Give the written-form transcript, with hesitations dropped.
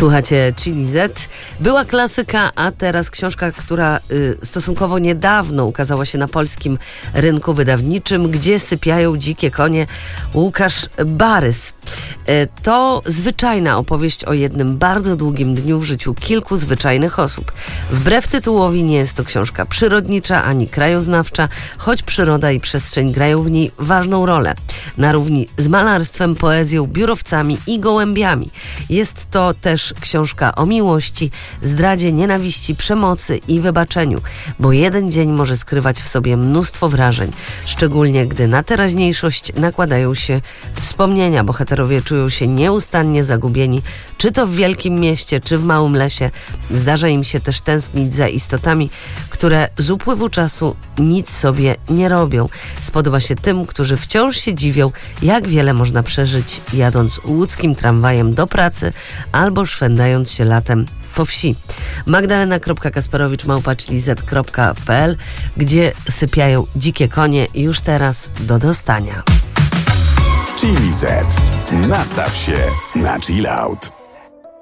Słuchacie Chili Z. Była klasyka, a teraz książka, która stosunkowo niedawno ukazała się na polskim rynku wydawniczym, Gdzie sypiają dzikie konie, Łukasz Barys. To zwyczajna opowieść o jednym bardzo długim dniu w życiu kilku zwyczajnych osób. Wbrew tytułowi nie jest to książka przyrodnicza ani krajoznawcza, choć przyroda i przestrzeń grają w niej ważną rolę. Na równi z malarstwem, poezją, biurowcami i gołębiami. Jest to też książka o miłości, zdradzie, nienawiści, przemocy i wybaczeniu, bo jeden dzień może skrywać w sobie mnóstwo wrażeń, szczególnie gdy na teraźniejszość nakładają się wspomnienia. Bohaterowie czują się nieustannie zagubieni, czy to w wielkim mieście, czy w małym lesie. Zdarza im się też tęsknić za istotami, które z upływu czasu nic sobie nie robią. Spodoba się tym, którzy wciąż się dziwią, jak wiele można przeżyć, jadąc łódzkim tramwajem do pracy albo szwendając się latem po wsi. Magdalena.kasperowicz@chilliz.pl, Gdzie sypiają dzikie konie, już teraz do dostania. Chili Z. Nastaw się na chill out.